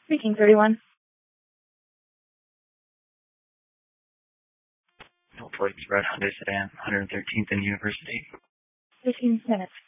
Speaking 31. Hopefully it's Red Hyundai sedan, 113th and University. 15 minutes.